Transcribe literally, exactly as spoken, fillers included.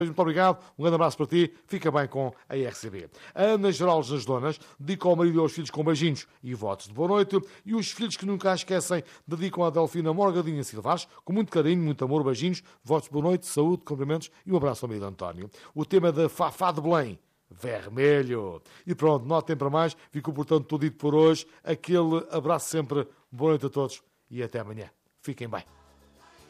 Muito obrigado, um grande abraço para ti, fica bem com a R C B. A Ana Geraldes das Donas dedica ao marido e aos filhos com beijinhos e votos de boa noite, e os filhos que nunca a esquecem dedicam a Delfina Morgadinha Silvares, com muito carinho, muito amor, beijinhos, votos de boa noite, saúde, cumprimentos e um abraço ao marido António. O tema da Fafá de Belém, vermelho. E pronto, não há tempo para mais, ficou portanto tudo dito por hoje, aquele abraço sempre, boa noite a todos e até amanhã. Fiquem bem.